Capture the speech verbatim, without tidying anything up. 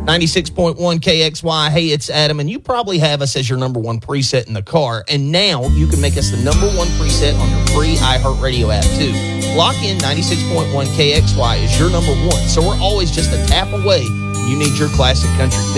ninety-six point one K X Y. Hey, it's Adam, and you probably have us as your number one preset in the car. And now you can make us the number one preset on your free iHeartRadio app, too. Lock in ninety-six point one K X Y is your number one, so we're always just a tap away. You need your classic country fit.